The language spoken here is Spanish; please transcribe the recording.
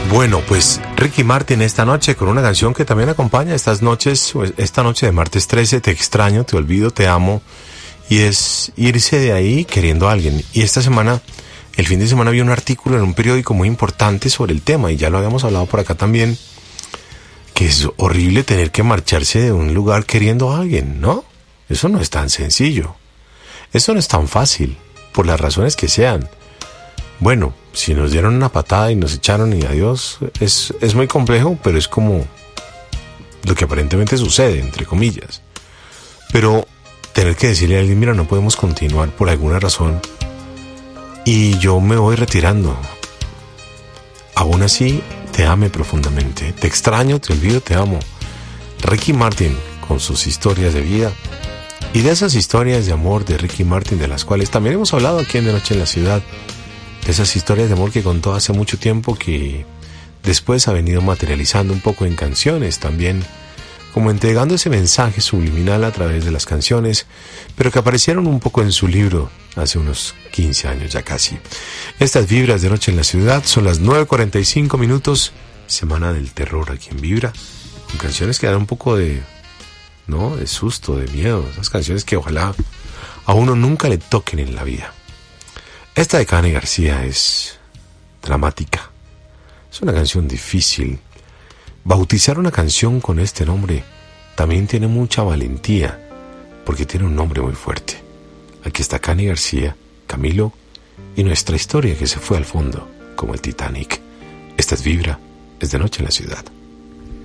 Bueno, pues Ricky Martin esta noche con una canción que también acompaña estas noches, esta noche de martes 13, Te extraño, te olvido, te amo, y es irse de ahí queriendo a alguien. Y esta semana, el fin de semana, vi un artículo en un periódico muy importante sobre el tema, y ya lo habíamos hablado por acá también, que es horrible tener que marcharse de un lugar queriendo a alguien, ¿no? Eso no es tan sencillo, eso no es tan fácil, por las razones que sean. Bueno, si nos dieron una patada y nos echaron y adiós, es muy complejo, pero es como lo que aparentemente sucede, entre comillas. Pero tener que decirle a alguien, mira, no podemos continuar por alguna razón y yo me voy retirando. Aún así, te ame profundamente. Te extraño, te olvido, te amo. Ricky Martin, con sus historias de vida. Y de esas historias de amor de Ricky Martin, de las cuales también hemos hablado aquí en De Noche en la Ciudad. Esas historias de amor que contó hace mucho tiempo, que después ha venido materializando un poco en canciones también, como entregando ese mensaje subliminal a través de las canciones, pero que aparecieron un poco en su libro hace unos 15 años ya casi. Estas vibras de Noche en la Ciudad son las 9:45 minutos, semana del terror aquí en Vibra, con canciones que dan un poco de susto, de miedo, esas canciones que ojalá a uno nunca le toquen en la vida. Esta de Cani García es dramática. Es una canción difícil. Bautizar una canción con este nombre también tiene mucha valentía, porque tiene un nombre muy fuerte. Aquí está Cani García, Camilo y nuestra historia que se fue al fondo, como el Titanic. Esta es Vibra, es de Noche en la Ciudad.